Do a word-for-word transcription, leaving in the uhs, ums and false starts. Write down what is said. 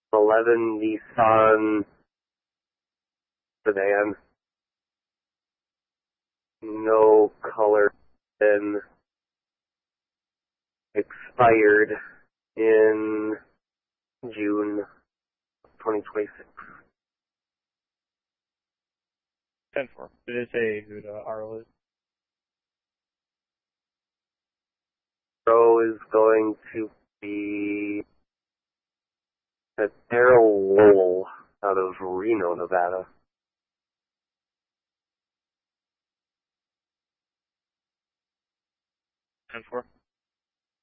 eleven Nissan sedan. No color, and expired in June twenty twenty-six. ten four. Did it say who the R O is? So is going to be a Daryl Lowell out of Reno, Nevada. ten four.